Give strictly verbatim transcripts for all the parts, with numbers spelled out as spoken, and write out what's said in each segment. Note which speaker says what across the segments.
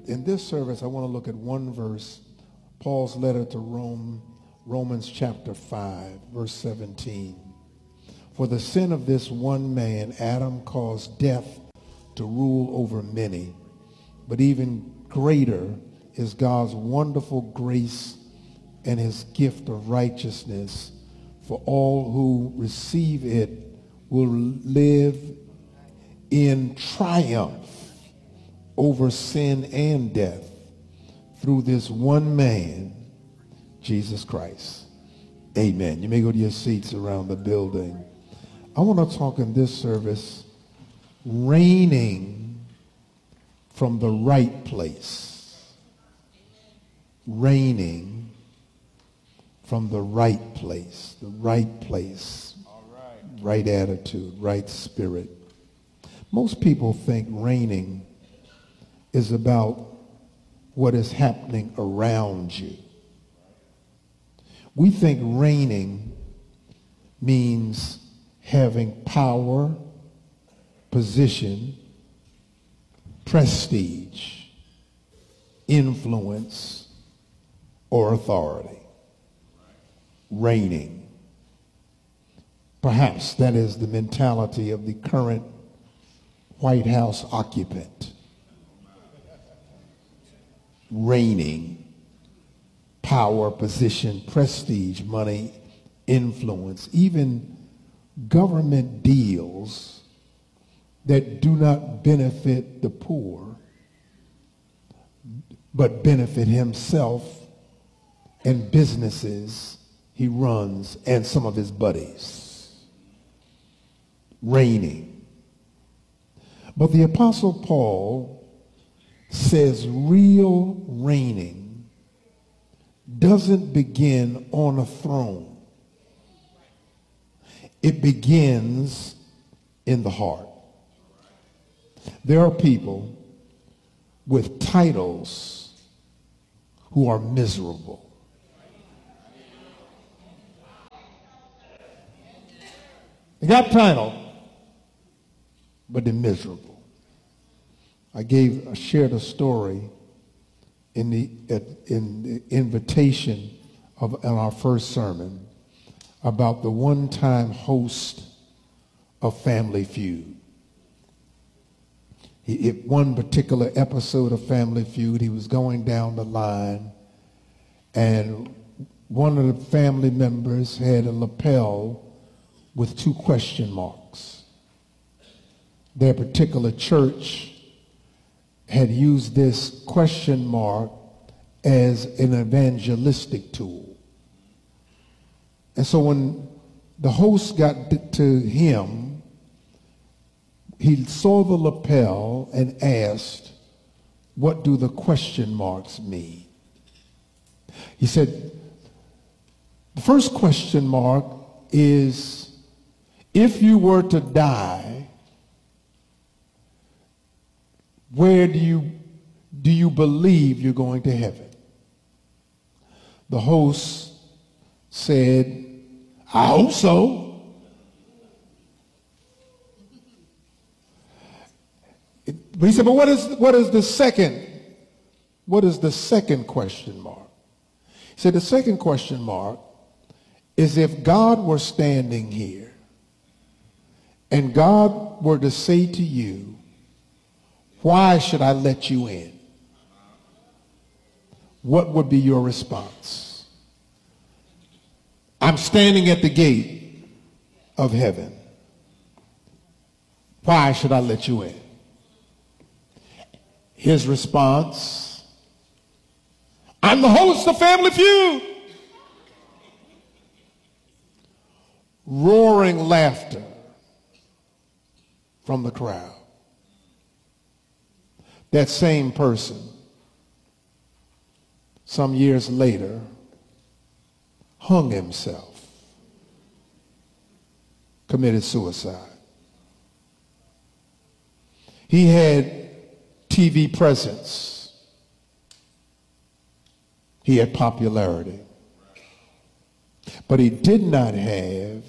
Speaker 1: in this service, I want to look at one verse, Paul's letter to Rome, Romans chapter five, verse seventeen. For the sin of this one man, Adam, caused death to rule over many. But even greater is God's wonderful grace and his gift of righteousness. For all who receive it will live in triumph over sin and death through this one man, Jesus Christ. Amen. You may go to your seats around the building. I want to talk in this service, reigning from the right place. Reigning from the right place. The right place. All right. Right attitude, right spirit. Most people think reigning is about what is happening around you. We think reigning means having power, position, prestige, influence, or authority. Reigning. Perhaps that is the mentality of the current White House occupant. Reigning. Power, position, prestige, money, influence, even government deals that do not benefit the poor, but benefit himself and businesses he runs and some of his buddies. Reigning. But the Apostle Paul says real reigning doesn't begin on a throne. It begins in the heart. There are people with titles who are miserable. They got title, but they're miserable. I gave, I shared a story in the at, in the invitation of in our first sermon about the one-time host of Family Feud. He, at one particular episode of Family Feud, he was going down the line, and one of the family members had a lapel with two question marks. Their particular church had used this question mark as an evangelistic tool. And so when the host got to him, he saw the lapel and asked, "What do the question marks mean?" He said, the first question mark is, if you were to die, where do you do you believe you're going to heaven? The host said, "I hope so." It, but he said, "But what is what is the second? What is the second question mark?" He said, "The second question mark is if God were standing here and God were to say to you, 'Why should I let you in?' What would be your response?" "I'm standing at the gate of heaven. Why should I let you in?" His response, "I'm the host of Family Feud." Roaring laughter from the crowd. That same person, some years later, hung himself, committed suicide. He had T V presence. He had popularity. But he did not have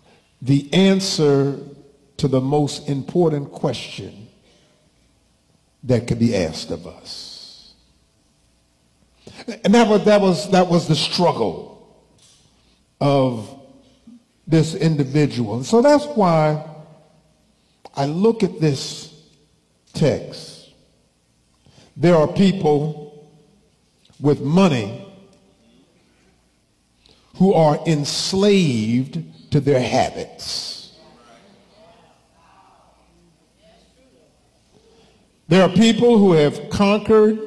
Speaker 1: the answer to the most important question that could be asked of us. And that was, that was, that was the struggle of this individual. And so that's why I look at this text. There are people with money who are enslaved to their habits. There are people who have conquered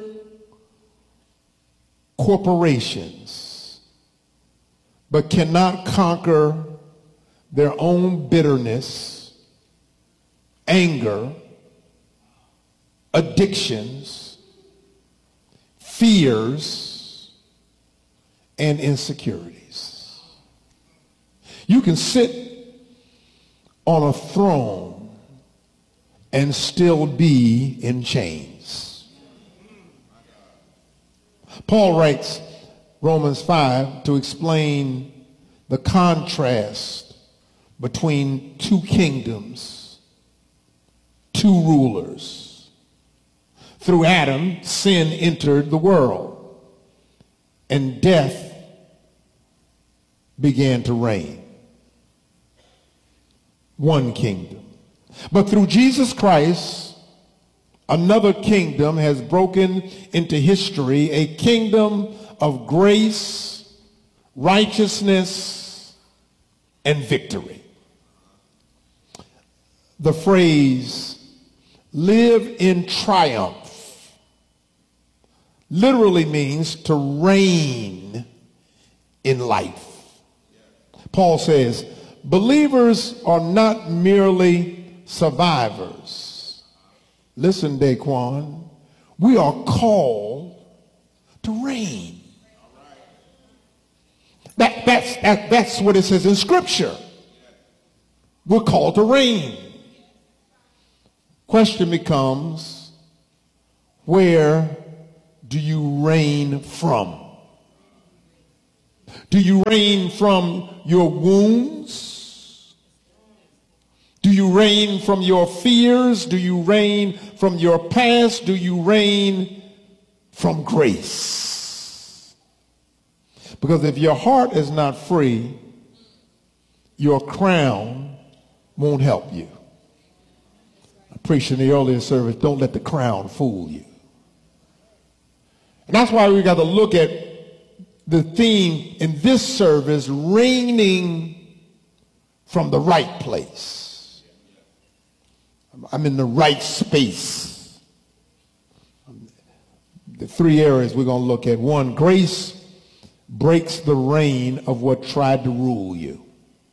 Speaker 1: corporations but cannot conquer their own bitterness, anger, addictions, fears, and insecurities. You can sit on a throne and still be in chains. Paul writes Romans five to explain the contrast between two kingdoms, two rulers. Through Adam, sin entered the world, and death began to reign. One kingdom. But through Jesus Christ, another kingdom has broken into history, a kingdom of grace, righteousness, and victory. The phrase, live in triumph, literally means to reign in life. Paul says, believers are not merely survivors. Listen, Daquan, we are called to reign. That, that's, that, that's what it says in Scripture. We're called to reign. Question becomes, where do you reign from? Do you reign from your wounds? Do you reign from your fears? Do you reign from your past? Do you reign from grace? Because if your heart is not free, your crown won't help you. I preached in the earlier service, don't let the crown fool you. And that's why we got to look at the theme in this service, reigning from the right place. I'm in the right space. The three areas we're going to look at. One, grace breaks the reign of what tried to rule you.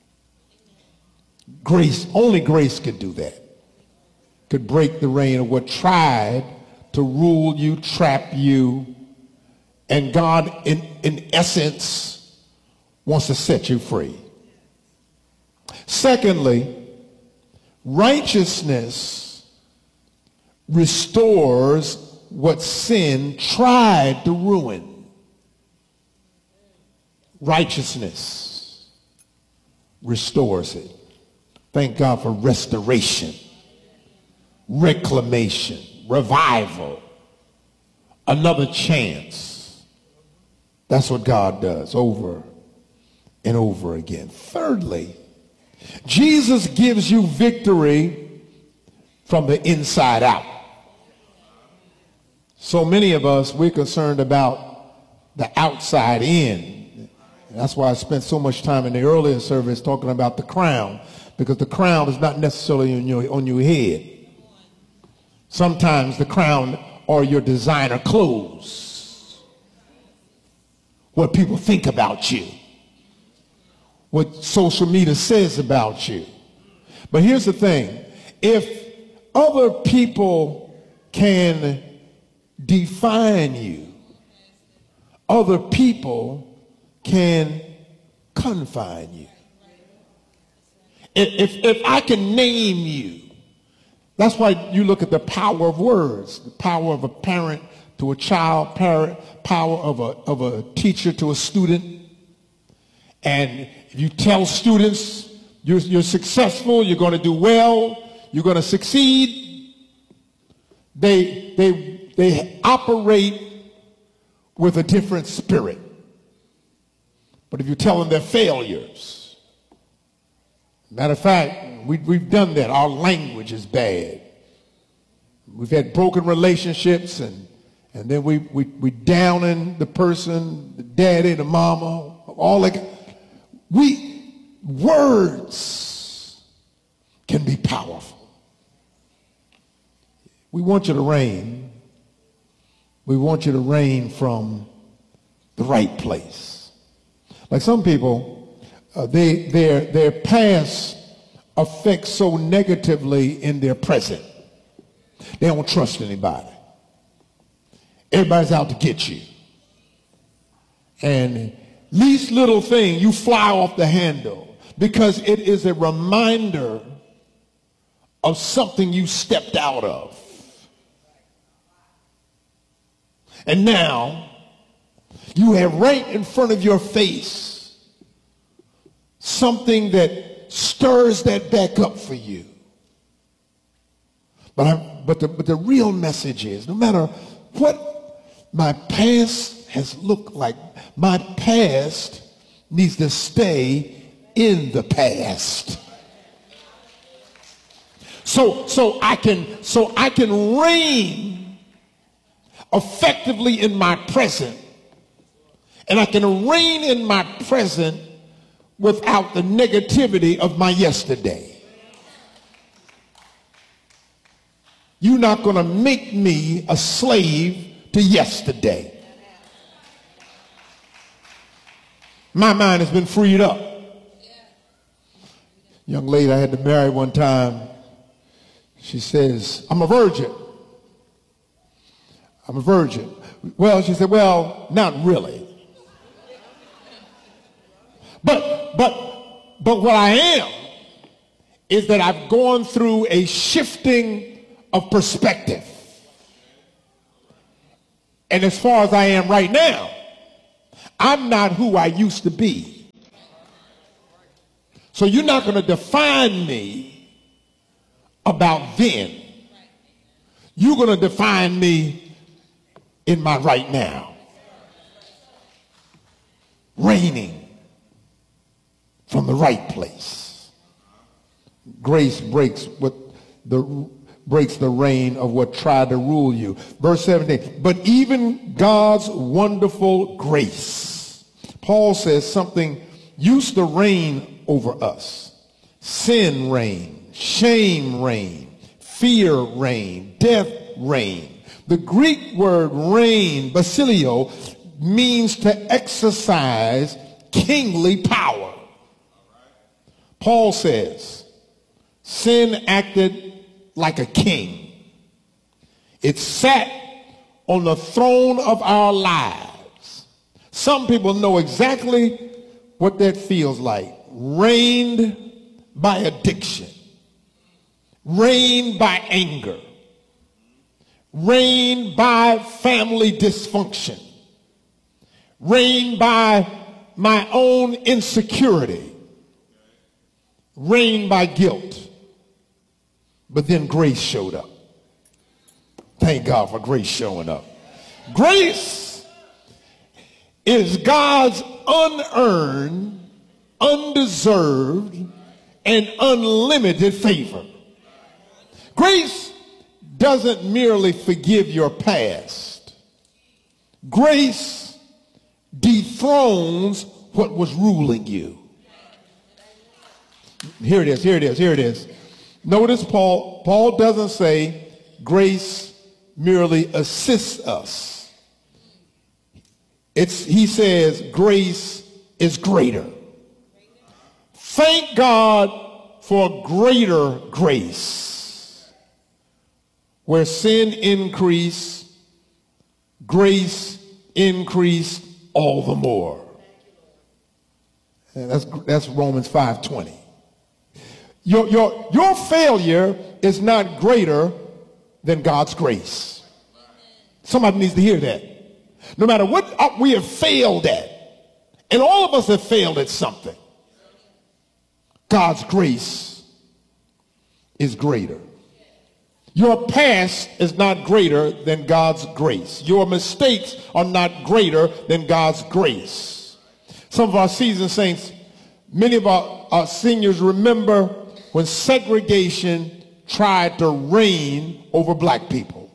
Speaker 1: Grace, only grace could do that. Could break the reign of what tried to rule you, trap you, and God, in, in essence, wants to set you free. Secondly, righteousness restores what sin tried to ruin. Righteousness restores it. Thank God for restoration, reclamation, revival, another chance. That's what God does over and over again. Thirdly, Jesus gives you victory from the inside out. So many of us, we're concerned about the outside in. That's why I spent so much time in the earlier service talking about the crown, because the crown is not necessarily on your, on your head. Sometimes the crown are your designer clothes. What people think about you, what social media says about you. But here's the thing, if other people can define you, other people can confine you. If, if I can name you, that's why you look at the power of words, the power of a parent to a child, parent, power of a, of a teacher to a student. And if you tell students you're, you're successful, you're going to do well, you're going to succeed, they, they, they operate with a different spirit. But if you tell them they're failures, matter of fact, we, we've done that. Our language is bad. We've had broken relationships, and, and then we, we, we downing the person, the daddy, the mama, all that. We, words can be powerful. We want you to reign. We want you to reign from the right place. Like some people, uh, they, their, their past affects so negatively in their present. They don't trust anybody. Everybody's out to get you. And least little thing, you fly off the handle because it is a reminder of something you stepped out of. And now you have right in front of your face something that stirs that back up for you. But, I, but, the, but the real message is, no matter what my past has looked like, my past needs to stay in the past. So, so I can, so I can reign effectively in my present, and I can reign in my present without the negativity of my yesterday. You're not going to make me a slave to yesterday. My mind has been freed up. Young lady I had to marry one time, she says, I'm a virgin. I'm a virgin. Well, she said, well, not really. But, but, but what I am is that I've gone through a shifting of perspective. And as far as I am right now, I'm not who I used to be. So you're not going to define me about then. You're going to define me in my right now. Reigning from the right place. Grace breaks what the breaks the reign of what tried to rule you. Verse seventeen, but even God's wonderful grace. Paul says something used to reign over us. Sin reigned, shame reigned, fear reigned, death reigned. The Greek word reign, basilio, means to exercise kingly power. Paul says, sin acted like a king. It sat on the throne of our lives. Some people know exactly what that feels like. Reigned by addiction. Reigned by anger. Reigned by family dysfunction. Reigned by my own insecurity. Reigned by guilt. But then grace showed up. Thank God for grace showing up. Grace is God's unearned, undeserved, and unlimited favor. Grace doesn't merely forgive your past. Grace dethrones what was ruling you. Here it is, here it is, here it is. Notice Paul, Paul doesn't say grace merely assists us. It's, he says grace is greater. Thank God for greater grace. Where sin increased, grace increased all the more. And that's, that's Romans five twenty. Your, your, your failure is not greater than God's grace. Somebody needs to hear that. No matter what we have failed at, and all of us have failed at something, God's grace is greater. Your past is not greater than God's grace. Your mistakes are not greater than God's grace. Some of our seasoned saints, many of our, our seniors remember when segregation tried to reign over black people,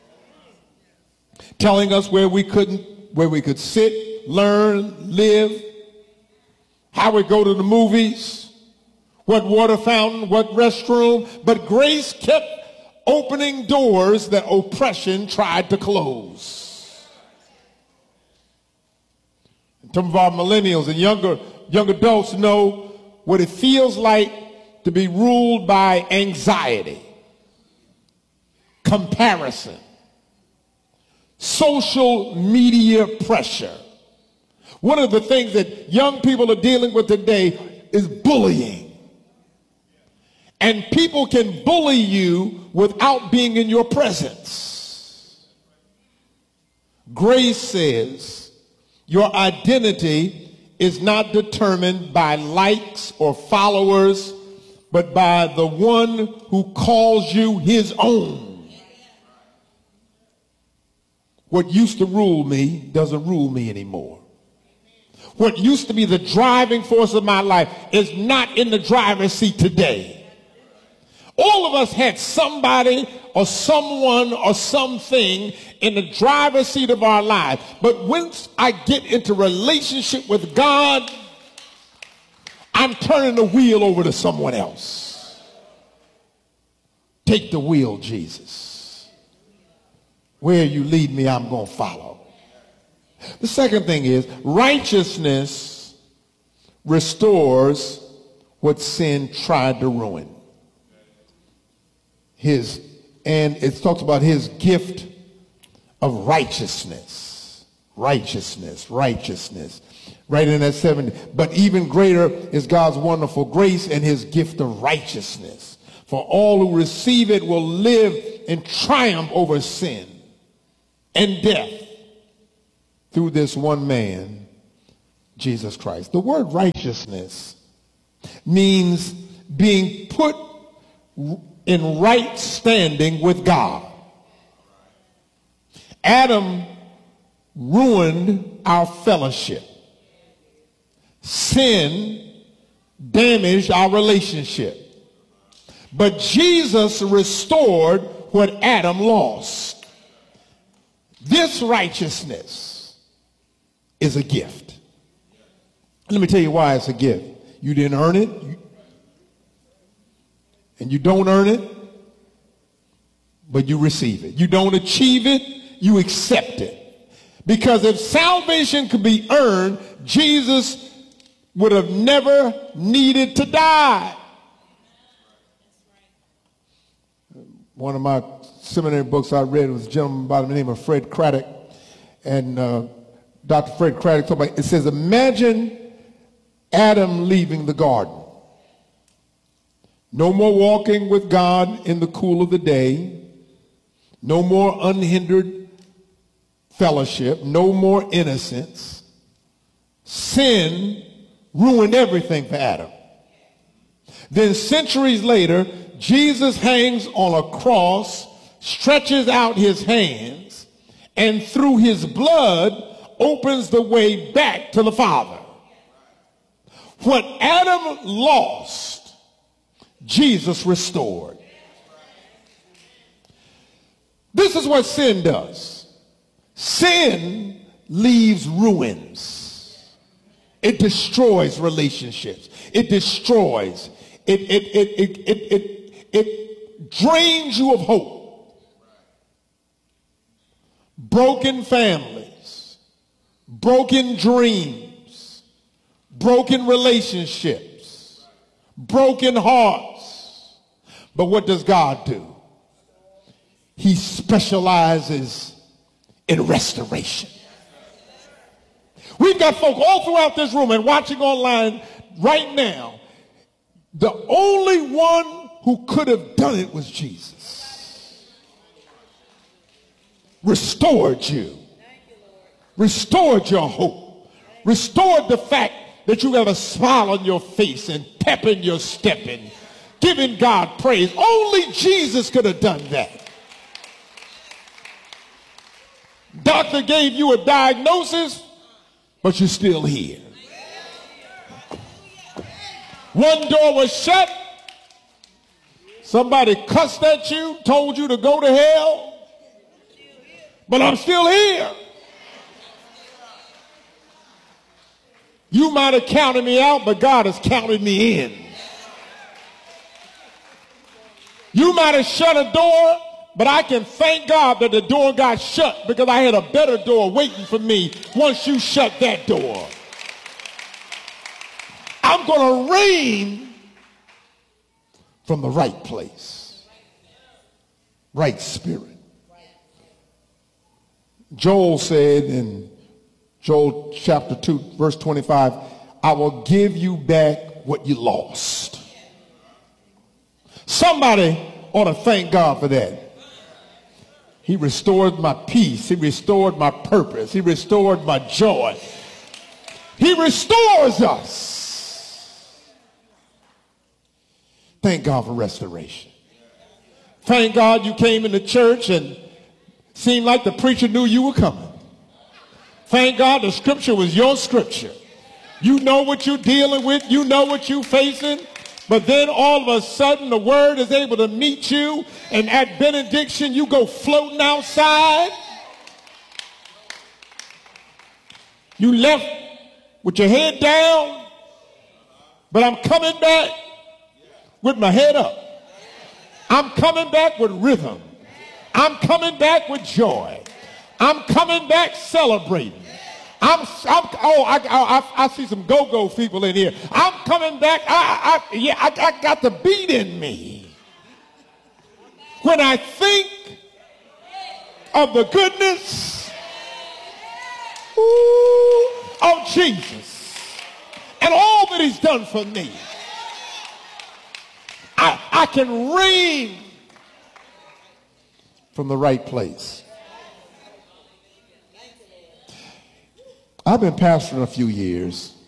Speaker 1: telling us where we couldn't, where we could sit, learn, live, how we go to the movies, what water fountain, what restroom. But grace kept opening doors that oppression tried to close. Some of our millennials and younger young adults know what it feels like to be ruled by anxiety, comparison, social media pressure. One of the things that young people are dealing with today is bullying. And people can bully you without being in your presence. Grace says your identity is not determined by likes or followers, but by the one who calls you his own. What used to rule me doesn't rule me anymore. What used to be the driving force of my life is not in the driver's seat today. All of us had somebody or someone or something in the driver's seat of our life. But once I get into relationship with God, I'm turning the wheel over to someone else. Take the wheel, Jesus. Where you lead me, I'm going to follow. The second thing is righteousness restores what sin tried to ruin. His, and it talks about his gift of righteousness. Righteousness, righteousness. Right in that seventy. But even greater is God's wonderful grace and his gift of righteousness. For all who receive it will live in triumph over sin and death through this one man, Jesus Christ. The word righteousness means being put in right standing with God. Adam ruined our fellowship. Sin damaged our relationship. But Jesus restored what Adam lost. This righteousness is a gift. Let me tell you why it's a gift. You didn't earn it, and you don't earn it, but you receive it. You don't achieve it, you accept it. Because if salvation could be earned, Jesus would have never needed to die. One of my seminary books I read was a gentleman by the name of Fred Craddock, and uh, Doctor Fred Craddock talked about, it says, imagine Adam leaving the garden. No more walking with God in the cool of the day. No more unhindered fellowship. No more innocence. Sin ruined everything for Adam. Then centuries later, Jesus hangs on a cross, stretches out his hands, and through his blood opens the way back to the Father. What Adam lost, Jesus restored. This is what sin does. Sin leaves ruins. It destroys relationships. It destroys. It, it, it, it, it, it, it drains you of hope. Broken families, broken dreams, broken relationships, broken hearts. But what does God do? He specializes in restoration. We've got folk all throughout this room and watching online right now. The only one who could have done it was Jesus. Restored you. Restored your hope. Restored the fact that you have a smile on your face and pep in your step and giving God praise. Only Jesus could have done that. Doctor gave you a diagnosis, but you're still here. One door was shut. Somebody cussed at you, told you to go to hell, but I'm still here. You might have counted me out, but God has counted me in. You might have shut a door, but I can thank God that the door got shut because I had a better door waiting for me once you shut that door. I'm going to reign from the right place, right spirit. Joel said in Joel chapter two, verse twenty-five, I will give you back what you lost. Somebody ought to thank God for that. He restored my peace. He restored my purpose. He restored my joy. He restores us. Thank God for restoration. Thank God you came into church and seemed like the preacher knew you were coming. Thank God the scripture was your scripture. You know what you're dealing with. You know what you're facing. But then all of a sudden the word is able to meet you, and at benediction you go floating outside. You left with your head down, but I'm coming back with my head up. I'm coming back with rhythm. I'm coming back with joy. I'm coming back celebrating. I'm, I'm oh, I, I, I see some go-go people in here. I'm coming back. I, I, yeah, I, I got the beat in me. When I think of the goodness ooh, of Jesus and all that he's done for me, I, I can reign from the right place. I've been pastoring a few years,